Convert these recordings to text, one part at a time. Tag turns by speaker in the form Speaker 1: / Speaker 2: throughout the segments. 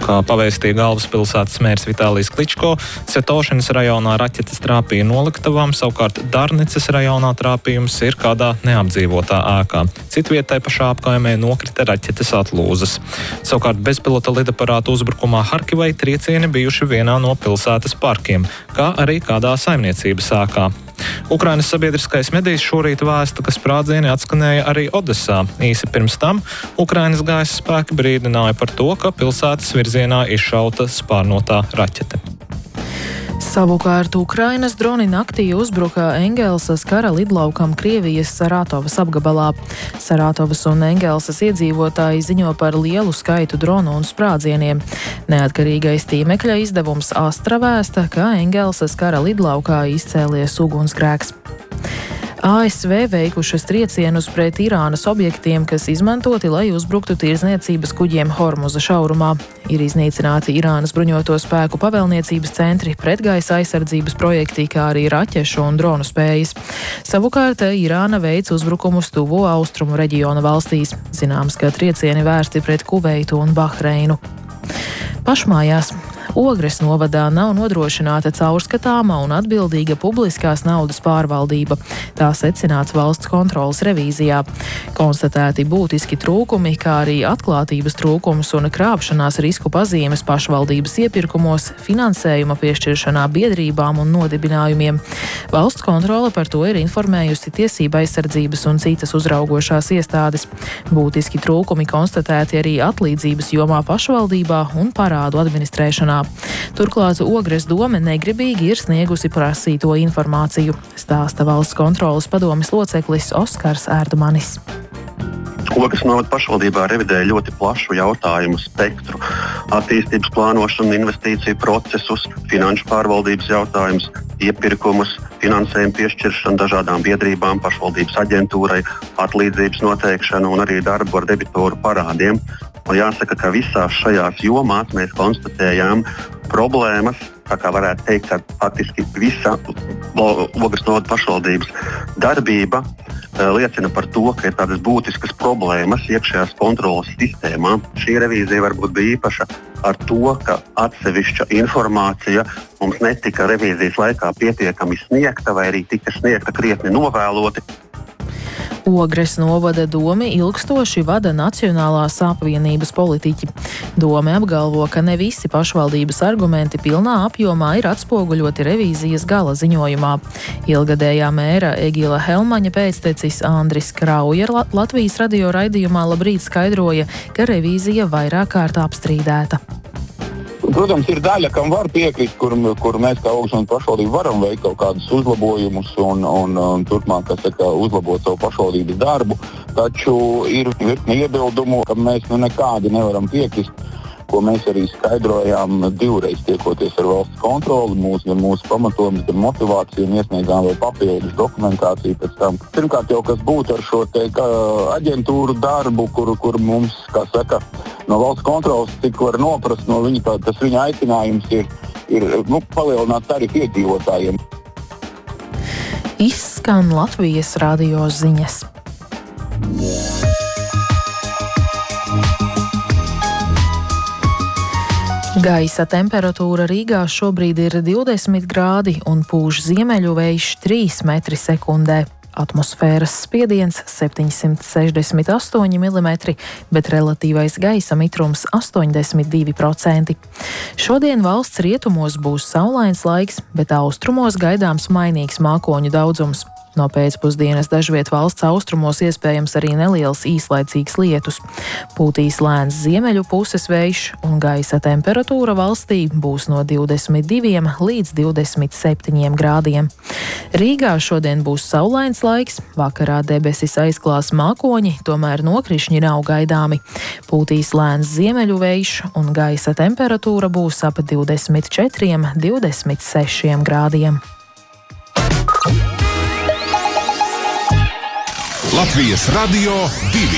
Speaker 1: Kā pavēstīja galvaspilsētas mērs Vitālijs Kličko, Svetošinas rajonā raķetes trāpīja noliktavām, savukārt Darnicas rajonā trāpījums ir kādā neapdzīvotā ēkā. Citvietai pašā apkaimē nokrita raķetes atlūzas. Savukārt bezpilota lidaparātu uzbrukumā Harkivai triecieni bijuši vienā no pilsētas parkiem, kā arī kādā saimniecības ēkā. Ukrainas sabiedriskais medijs šorīt vēsta, ka sprādzieni atskanēja arī Odesā. Īsi pirms tam Ukrainas gaisa spēki brīdināja par to, ka pilsētas virzienā izšauta spārnotā raķete.
Speaker 2: Savukārt Ukrainas droni naktī uzbruka Engelsas kara lidlaukam Krievijas Sarātovas apgabalā. Sarātovas un Engelsas iedzīvotāji ziņo par lielu skaitu dronu un sprādzieniem. Neatkarīgais tīmekļa izdevums Astra vēsta, ka Engelsas kara lidlaukā izcēlies ugunsgrēks. ASV veikušas triecienus pret Irānas objektiem, kas izmantoti, lai uzbruktu tirdzniecības kuģiem Hormuza šaurumā. Ir iznīcināti Irānas bruņoto spēku pavēlniecības centri, pretgaisa aizsardzības projekti, kā arī raķešu un dronu spējas. Savukārt Irāna veic uzbrukumus tuvo austrumu reģiona valstīs. Zināms, ka triecieni vērsti pret Kuveitu un Bahreinu. Pašmājās. Ogres novadā nav nodrošināta caurskatāma un atbildīga publiskās naudas pārvaldība. Tā secināts valsts kontroles revīzijā. Konstatēti būtiski trūkumi, kā arī atklātības trūkums un krāpšanās risku pazīmes pašvaldības iepirkumos, finansējuma piešķiršanā biedrībām un nodibinājumiem. Valsts kontrole par to ir informējusi Tiesība aizsardzības un citas uzraugošās iestādes. Būtiski trūkumi konstatēti arī atlīdzības jomā pašvaldībā un parādu administrēšanā. Turklāt Ogres dome negribīgi ir sniegusi prasīto informāciju, stāsta valsts kontroles padomes loceklis Oskars Ērdumanis.
Speaker 3: Ogres novada pašvaldībā revidēja ļoti plašu jautājumu spektru - attīstības plānošanu, investīciju procesus, finanšu pārvaldības jautājumus, iepirkumus, finansējumu piešķiršanu dažādām biedrībām, pašvaldības aģentūrai, atlīdzības noteikšanu un arī darbu ar debitoru parādiem. Un jāsaka, ka visās šajās jomās mēs konstatējām problēmas, tā kā varētu teikt, ka faktiski visa Ogres novada pašvaldības darbība liecina par to, ka ir tādas būtiskas problēmas iekšējās kontrolas sistēmā. Šī revīzija varbūt bija īpaša ar to, ka atsevišķa informācija mums netika revīzijas laikā pietiekami sniegta vai arī tika sniegta krietni novēloti.
Speaker 2: Ogres novada domi ilgstoši vada Nacionālās apvienības politiķi. Dome apgalvo, ka ne visi pašvaldības argumenti pilnā apjomā ir atspoguļoti revīzijas gala ziņojumā. Ilgadējā mēra Egila Helmaņa pēctecis Andris Krauja Latvijas radio raidījumā Labrīt skaidroja, ka revīzija vairāk kārt apstrīdēta.
Speaker 4: Protams, ir daļa, kam var piekrist, kur mēs kā Ogres un pašvaldība varam veikt kaut kādus uzlabojumus un turpmāk, uzlabot savu pašvaldības darbu. Taču ir virkni iebildumu, ka mēs nekādi nevaram piekrist, ko mēs arī skaidrojām divreiz tiekoties ar valsts kontroli, mūsu pamatojums, gan motivāciju un iesniegām vēl papildus dokumentāciju pēc tam. Pirmkārt jau, kas būtu ar šo aģentūru darbu, kur mums, no valsts kontrolas, cik var noprast no viņa, tas viņa aicinājums ir palielināt tarifu iedzīvotājiem.
Speaker 2: Izskan Latvijas radio ziņas. Gaisa temperatūra Rīgā šobrīd ir 20 grādi un pūš ziemeļu vējš 3 metri sekundē. Atmosfēras spiediens 768 mm, bet relatīvais gaisa mitrums 82%. Šodien valsts rietumos būs saulains laiks, bet austrumos gaidāms mainīgs mākoņu daudzums. No pēcpusdienas dažviet valsts austrumos iespējams arī neliels īslaicīgs lietus. Pūtīs lēns ziemeļu puses vējš un gaisa temperatūra valstī būs no 22 līdz 27 grādiem. Rīgā šodien būs saulains laiks, vakarā debesis aizklās mākoņi, tomēr nokrišņi nav gaidāmi. Pūtīs lēns ziemeļu vējš un gaisa temperatūra būs ap 24–26 grādiem.
Speaker 5: Latvijas Radio 2.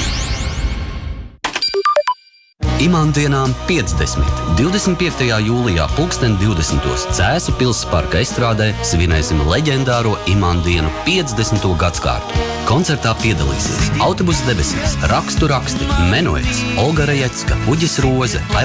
Speaker 6: Imandienām 50. 25. jūlijā 2020. Cēsu Pilsparka estrādē svinēsim leģendāro Imandienu 50. gadskārtu. Koncertā piedalīsies Autobuss debesīs, Rakstu raksti, Menuets, Olga Rejecka, Uģis Roze,